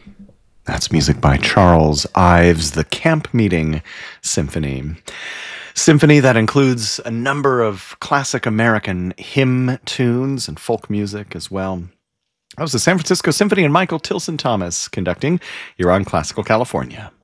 That's music by Charles Ives, the Camp Meeting Symphony. Symphony that includes a number of classic American hymn tunes and folk music as well. That was the San Francisco Symphony and Michael Tilson Thomas conducting here on Classical California.